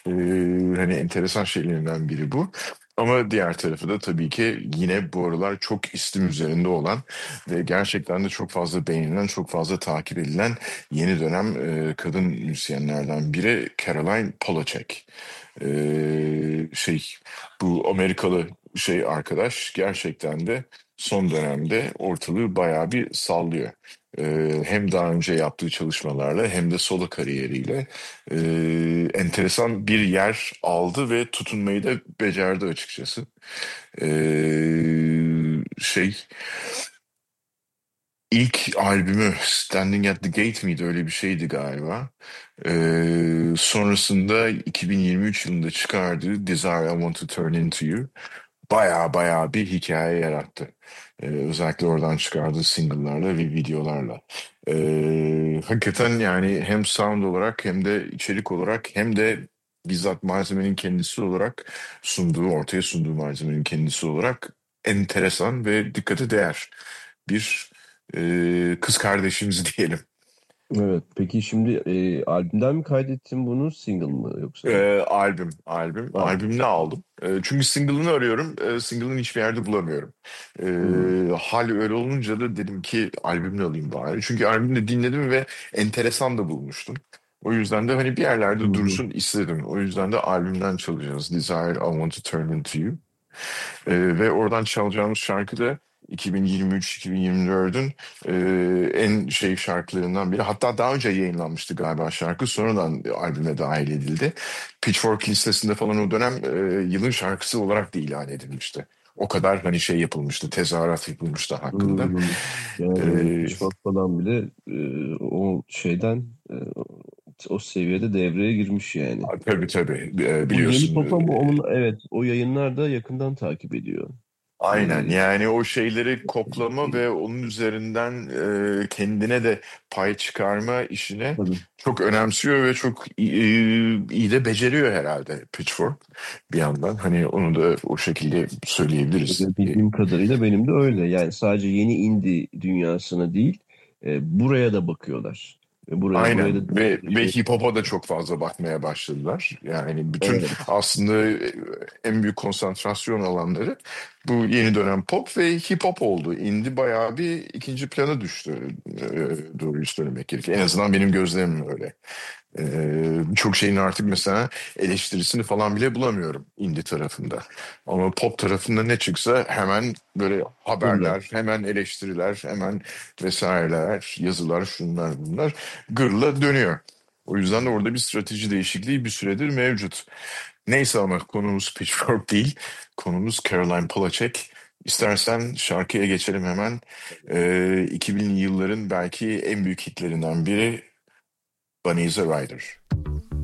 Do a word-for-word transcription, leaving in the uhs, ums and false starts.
Ee, Hani enteresan şeylerinden biri bu. Ama diğer tarafı da tabii ki yine bu aralar çok istim üzerinde olan ve gerçekten de çok fazla beğenilen, çok fazla takip edilen yeni dönem e, kadın müzisyenlerden biri Caroline Polachek. Ee, şey Bu Amerikalı şey arkadaş gerçekten de son dönemde ortalığı bayağı bir sallıyor. Ee, hem daha önce yaptığı çalışmalarla hem de solo kariyeriyle e, enteresan bir yer aldı ve tutunmayı da becerdi açıkçası. Ee, şey ilk albümü Standing at the Gate miydi, öyle bir şeydi galiba. Ee, sonrasında iki bin yirmi üç yılında çıkardığı Desire I Want to Turn Into You baya baya bir hikaye yarattı. Ee, özellikle oradan çıkardığı single'larla ve videolarla. Ee, hakikaten yani hem sound olarak hem de içerik olarak hem de bizzat malzemenin kendisi olarak sunduğu, ortaya sunduğu malzemenin kendisi olarak enteresan ve dikkate değer bir e, kız kardeşimiz diyelim. Evet. Peki şimdi e, albümden mi kaydettin bunu, single mı yoksa? Ee, albüm, albüm, Albüm. albümünü aldım. Ee, çünkü single'ını arıyorum, ee, single'ını hiçbir yerde bulamıyorum. Hmm. Ee, hal öyle olunca da dedim ki albümünü alayım bari. Çünkü albümünü dinledim ve enteresan da bulmuştum. O yüzden de hani bir Hı yerlerde hı. dursun istedim. O yüzden de albümden çalacağız. Desire I Want to Turn Into You. Ee, ve oradan çalacağımız şarkı da iki bin yirmi üç-iki bin yirmi dördün e, en şey şarkılarından biri. Hatta daha önce yayınlanmıştı galiba şarkı. Sonradan albüme dahil edildi. Pitchfork listesinde falan o dönem e, yılın şarkısı olarak da ilan edilmişti. O kadar hani şey yapılmıştı, tezahürat yapılmıştı hakkında. Hmm. Yani Ee, Pitchfork falan bile e, o şeyden e, o seviyede devreye girmiş yani. tabii tabii. Ee, Bu yeni biliyorsun. popa bu onun, evet, o yayınlar da yakından takip ediyor. E, Aynen, yani o şeyleri koklama şey, ve onun üzerinden e, kendine de pay çıkarma işine tabii. çok önemsiyor ve çok iyi, iyi de beceriyor herhalde Pitchfork bir yandan. Hani onu da o şekilde söyleyebiliriz. E, Bildiğim kadarıyla benim de öyle. Yani sadece yeni indie dünyasına değil, e, buraya da bakıyorlar. Ve buraya buraya Aynen, da ve ve şey, hip hop'a da çok fazla bakmaya başladılar. Yani bütün evet. aslında e, en büyük konsantrasyon alanları bu yeni dönem pop ve hip hop oldu. Indie bayağı bir ikinci plana düştü. E, doğruyu söylemek gerekir. En azından benim gözlemim öyle. Ee, Birçok şeyin artık mesela eleştirisini falan bile bulamıyorum indie tarafında. Ama pop tarafında ne çıksa hemen böyle Fırla. haberler, hemen eleştiriler, hemen vesaireler, yazılar, şunlar bunlar gırla dönüyor. O yüzden de orada bir strateji değişikliği bir süredir mevcut. Neyse, ama konumuz Pitchfork değil, konumuz Caroline Polachek. İstersen şarkıya geçelim hemen. Ee, iki binli yılların belki en büyük hitlerinden biri Bunny is a Rider.